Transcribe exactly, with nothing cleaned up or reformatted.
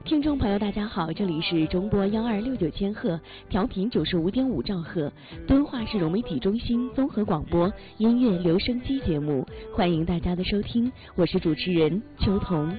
听众朋友，大家好，这里是中波幺二六九千赫，调频九十五点五兆赫，敦化市融媒体中心综合广播音乐留声机节目，欢迎大家的收听，我是主持人秋彤。